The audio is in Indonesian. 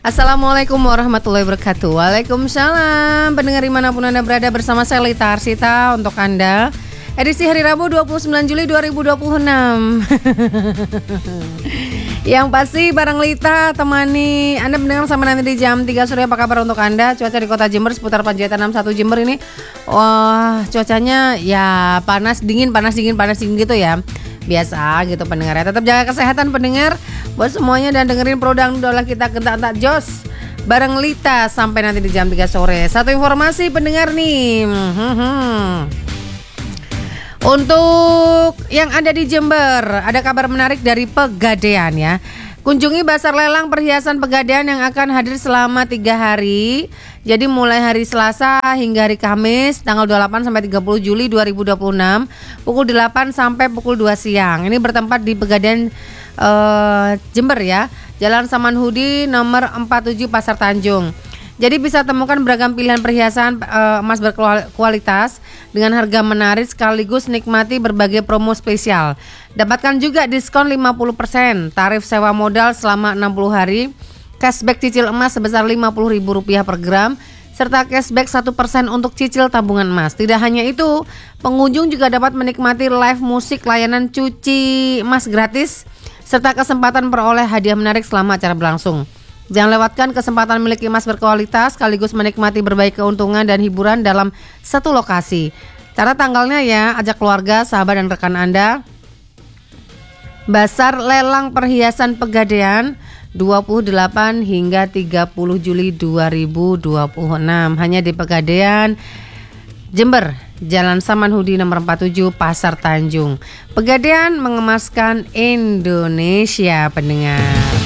Assalamualaikum warahmatullahi wabarakatuh. Waalaikumsalam. Pendengar dimanapun Anda berada, bersama saya Lita Arsita untuk Anda. Edisi hari Rabu 29 Juli 2026. Yang pasti bareng Lita temani Anda mendengar sampai nanti di jam 3 sore. Apa kabar untuk Anda? Cuaca di kota Jember seputar Panjaitan 61 Jember ini, wah cuacanya ya panas dingin gitu ya. Biasa gitu pendengar ya. Tetap jaga kesehatan pendengar buat semuanya dan dengerin Prodang Dola kita kentak jos bareng Lita sampai nanti di jam 3 sore. Satu informasi pendengar nih. Untuk yang ada di Jember, ada kabar menarik dari Pegadaian ya. Kunjungi Pasar Lelang Perhiasan Pegadaian yang akan hadir selama 3 hari. Jadi mulai hari Selasa hingga hari Kamis tanggal 28 sampai 30 Juli 2026 pukul 8 sampai pukul 2 siang. Ini bertempat di Pegadaian Jember ya. Jalan Samanhudi nomor 47 Pasar Tanjung. Jadi bisa temukan beragam pilihan perhiasan emas berkualitas dengan harga menarik sekaligus nikmati berbagai promo spesial. Dapatkan juga diskon 50%, tarif sewa modal selama 60 hari, cashback cicil emas sebesar Rp50.000 per gram, serta cashback 1% untuk cicil tabungan emas. Tidak hanya itu, pengunjung juga dapat menikmati live musik, layanan cuci emas gratis, serta kesempatan peroleh hadiah menarik selama acara berlangsung. Jangan lewatkan kesempatan memiliki emas berkualitas sekaligus menikmati berbagai keuntungan dan hiburan dalam satu lokasi. Cara tanggalnya ya, ajak keluarga, sahabat dan rekan Anda. Pasar Lelang Perhiasan Pegadaian 28 hingga 30 Juli 2026 hanya di Pegadaian Jember, Jalan Samanhudi nomor 47 Pasar Tanjung. Pegadaian mengemaskan Indonesia pendengar.